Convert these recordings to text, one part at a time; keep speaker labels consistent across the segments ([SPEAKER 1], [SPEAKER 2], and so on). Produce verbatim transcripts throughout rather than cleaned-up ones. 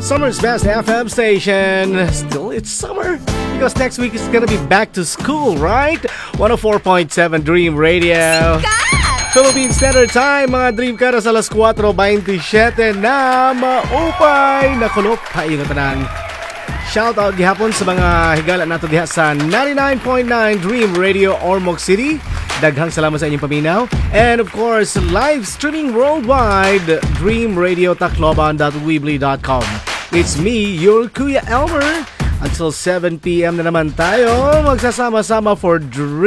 [SPEAKER 1] Summer's best F M station. Still, it's summer because next week is gonna be back to school, right? one oh four point seven Dream Radio. Philippine Standard Time, mga Dream Caras, alas four twenty-seven na maupay. Nakulop, haingat na ng shoutout gihapon sa mga higala nato diha sa ninety-nine point nine Dream Radio Ormoc City. Daghang salamat sa inyong paminaw. And of course, live streaming worldwide, dream radio tacloban dot weebly dot com. It's me, your Kuya Elmer. Until seven p.m. na naman tayo magsasama-sama for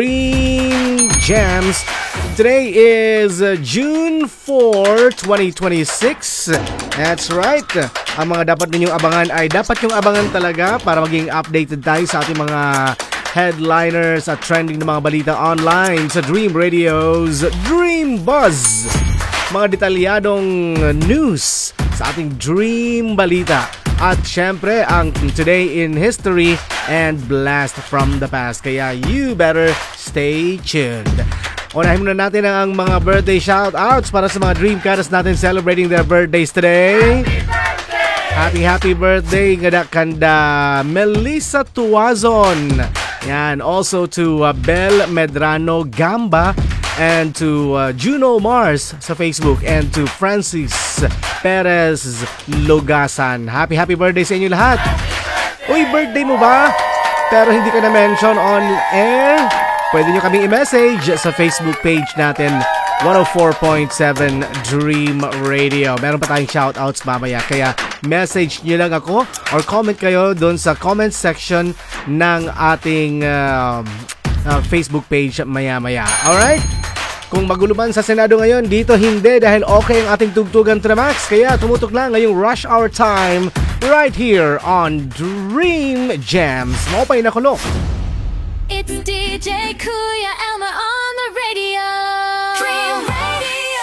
[SPEAKER 1] Dream Jams. Today is uh, June fourth, twenty twenty-six. That's right. Ang mga dapat ninyong abangan ay dapat yung abangan talaga para maging updated tayo sa ating mga headliners at trending na mga balita online sa Dream Radio's Dream Buzz. Mga detalyadong news sa ating Dream Balita. At syempre, ang Today in History and Blast from the Past. Kaya you better stay tuned. Unahin muna natin ang mga birthday shoutouts para sa mga Dream Caras natin celebrating their birthdays today. Happy, happy birthday, ngada kanda Melissa Tuazon. Yan, also to uh, Bel Medrano Gamba and to uh, Juno Mars sa Facebook and to Francis Perez Lugasan. Happy, happy birthday sa inyo lahat. Uy, birthday mo ba? Pero hindi ka na-mention on air? Pwede nyo kaming i-message sa Facebook page natin, one oh four point seven Dream Radio. Meron pa tayong shoutouts mamaya, kaya message nyo lang ako or comment kayo doon sa comment section ng ating uh, uh, Facebook page maya-maya. Alright? Kung magulo man sa Senado ngayon, dito hindi dahil okay ang ating tugtugan to the max. Kaya tumutok lang ngayong rush hour time right here on Dream Jams. Maupay na kulo.
[SPEAKER 2] It's D J Kuya Elmer on the radio. Dream Radio.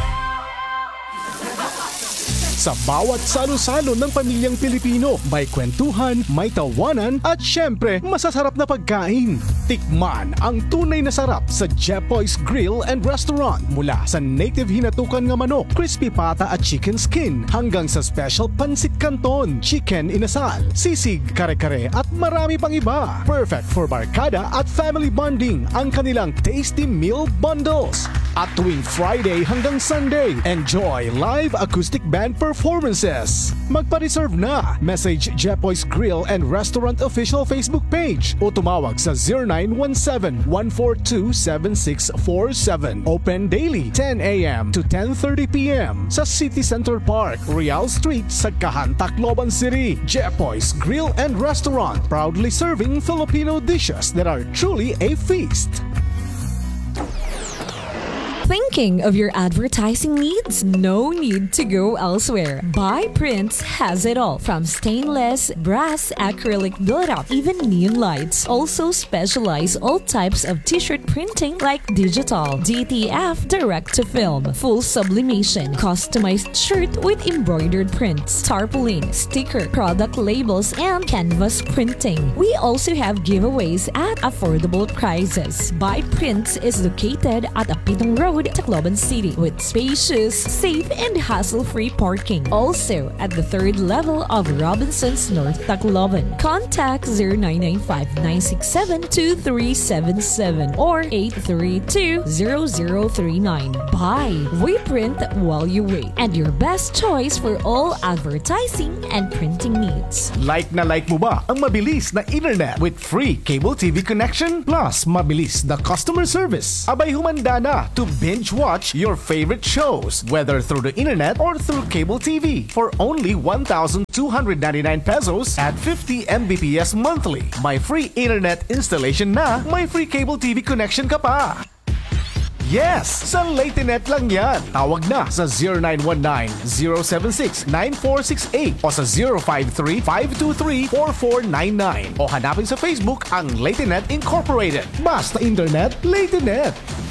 [SPEAKER 3] Sa bawat salo-salo ng pamilyang Pilipino, may kwentuhan, may tawanan, at syempre, masasarap na pagkain. Tikman ang tunay na sarap sa Jepoy's Grill and Restaurant. Mula sa native hinatukan nga manok, crispy pata at chicken skin, hanggang sa special pansit canton, chicken inasal, sisig, kare-kare, at marami pang iba. Perfect for barkada at family bonding ang kanilang tasty meal bundles. At tuwing Friday hanggang Sunday, enjoy live acoustic band performances. Magpa-reserve na. Message Jepoy's Grill and Restaurant official Facebook page o tumawag sa zero nine one seven, one four two, seven six four seven. Open daily ten a.m. to ten thirty p.m. sa City Center Park, Real Street, Sagkahan, Tacloban City. Jepoy's Grill and Restaurant, proudly serving Filipino dishes that are truly a feast.
[SPEAKER 4] Thinking of your advertising needs? No need to go elsewhere. Buy Prints has it all. From stainless, brass, acrylic build-up, even neon lights. Also specialize all types of t-shirt printing like digital, D T F, direct-to-film, full sublimation, customized shirt with embroidered prints, tarpaulin, sticker, product labels, and canvas printing. We also have giveaways at affordable prices. Buy Prints is located at Apitong Road, Tacloban City, with spacious, safe, and hassle-free parking. Also at the third level of Robinson's North Tacloban. Contact zero nine nine five, nine six seven, two three seven seven or eight three two, zero zero three nine. Buy, we print while you wait, and your best choice for all advertising and printing needs.
[SPEAKER 3] Like na like mo ba ang mabilis na internet with free cable T V connection? Plus, mabilis na customer service. Abay humanda na to binge watch your favorite shows, whether through the internet or through cable T V, for only one thousand two hundred ninety-nine pesos at fifty megabits per second monthly. May free internet installation na, may free cable T V connection ka pa. Yes! Sa LateNet lang yan. Tawag na sa zero nine one nine, zero seven six, nine four six eight o sa zero five three, five two three, four four nine nine o hanapin sa Facebook ang LateNet Incorporated. Basta internet, LateNet.